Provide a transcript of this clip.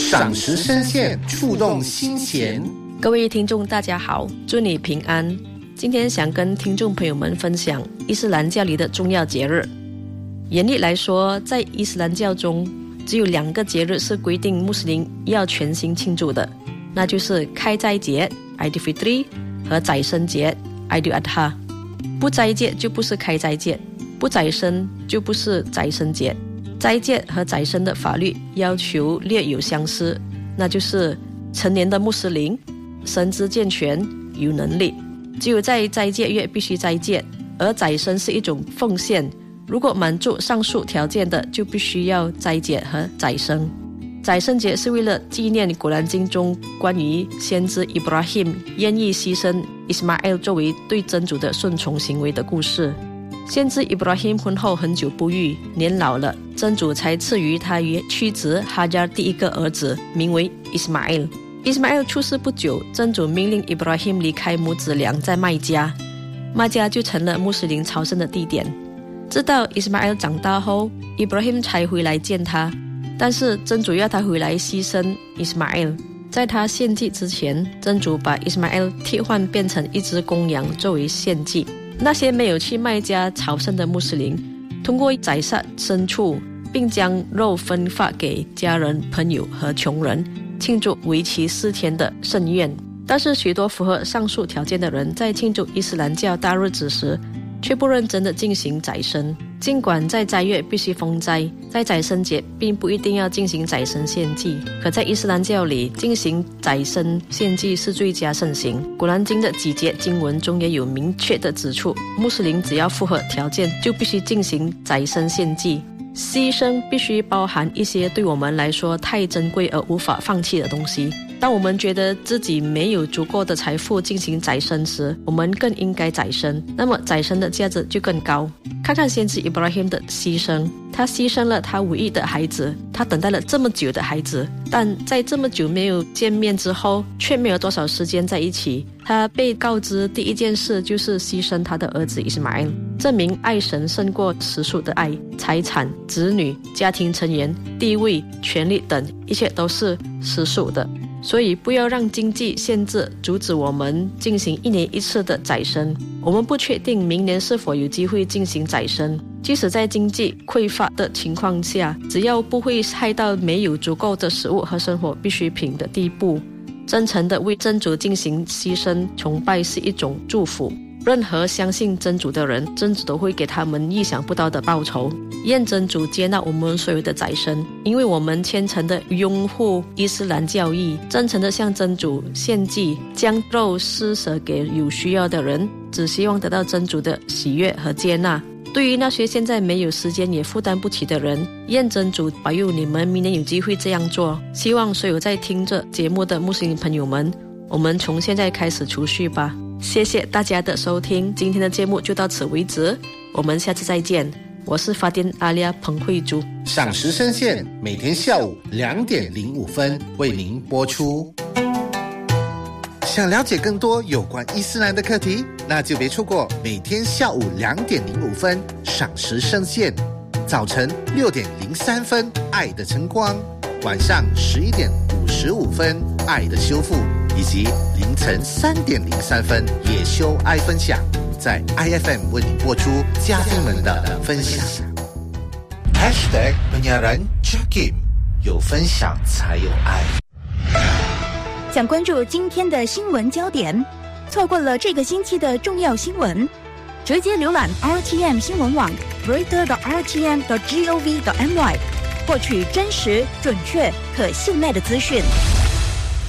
赏识深陷，触动心弦。 各位听众大家好，祝你平安。今天想跟听众朋友们分享伊斯兰教里的重要节日。严厉来说，在伊斯兰教中只有2个节日是规定穆斯林要全心庆祝的，那就是开斋节 Aidil Fitri 和宰牲节 Aidil Adha。 不斋戒就不是开斋戒，不宰牲就不是宰牲节。斋戒和宰牲的法律要求略有相似，那就是成年的穆斯林身姿健全有能力，只有在斋戒月必须斋戒，而宰牲是一种奉献，如果满足上述条件的就必须要斋戒和宰牲。宰牲节是为了纪念古兰经中关于先知 Ibrahim 愿意牺牲 Ismail 作为对真主的顺从行为的故事。先知 Ibrahim 婚后很久不育，年老了，真主才赐予他与妻子哈加第一个儿子，名为 Ismail。 Ismail 出世不久，真主命令 Ibrahim 离开母子俩在麦加，麦加就成了穆斯林朝圣的地点。直到 Ismail 长大后， Ibrahim 才回来见他，但是真主要他回来牺牲 Ismail。 在他献祭之前，真主把 Ismail 替换变成一只公羊作为献祭。那些没有去麦加朝圣的穆斯林，通过宰杀牲畜并将肉分发给家人、朋友和穷人，庆祝为期4天的盛宴。但是许多符合上述条件的人在庆祝伊斯兰教大日子时却不认真地进行宰牲。尽管在斋月必须封斋，在宰牲节并不一定要进行宰牲献祭，可在伊斯兰教里进行宰牲献祭是最佳盛行。古兰经的几节经文中也有明确的指出，穆斯林只要符合条件就必须进行宰牲献祭。牺牲必须包含一些对我们来说太珍贵而无法放弃的东西。当我们觉得自己没有足够的财富进行宰牲时，我们更应该宰牲，那么宰牲的价值就更高。看看先知 Ibrahim 的牺牲，他牺牲了他唯一的孩子，他等待了这么久的孩子，但在这么久没有见面之后，却没有多少时间在一起。他被告知第一件事就是牺牲他的儿子 Ismail， 证明爱神胜过世俗的爱，财产、子女、家庭成员、地位、权力等一切都是世俗的。所以不要让经济限制阻止我们进行1年1次的宰牲。我们不确定明年是否有机会进行宰牲，即使在经济匮乏的情况下，只要不会害到没有足够的食物和生活必需品的地步，真诚地为真主进行牺牲崇拜是一种祝福。任何相信真主的人，真主都会给他们意想不到的报酬。愿真主接纳我们所有的宰牲，因为我们虔诚地拥护伊斯兰教义，真诚地向真主献祭，将肉施舍给有需要的人，只希望得到真主的喜悦和接纳。对于那些现在没有时间也负担不起的人，愿真主保佑你们明年有机会这样做。希望所有在听着节目的穆斯林朋友们，我们从现在开始储蓄吧。谢谢大家的收听，今天的节目就到此为止，我们下次再见。我是法典阿利亚彭慧珠。 赏识深陷，每天下午2点05分为您播出。想了解更多有关伊斯兰的课题，那就别错过每天下午2点05分赏识深陷，早晨6点03分爱的晨光，晚上11点55分爱的修复，以及凌晨3点03分也修爱分享，在 IFM 为你播出嘉宾们的分享。#penyiaran Jakim， 有分享才有爱。 想关注今天的新闻焦点，错过了这个星期的重要新闻，直接浏览 RTM 新闻网 reader.rtm.gov.my， 获取真实、准确、可信赖的资讯。